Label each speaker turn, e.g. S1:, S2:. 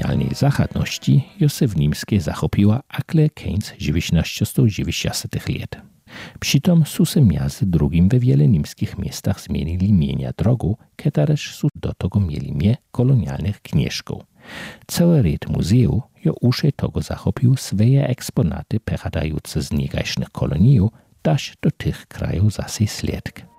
S1: kolonialnej zachadności jo se w Nimskie zachopiła akle kęc 1990 lat. Przytom su se miazy drugim we wiele nimskich miastach zmienili mienia drogu, ketareż su do tego mieli kolonialnych knieżków. Cały red muzeum jo usze tego zachopił swoje eksponaty pochodzące z niegajsznych kolonijów, daż do tych krajów zase sledk.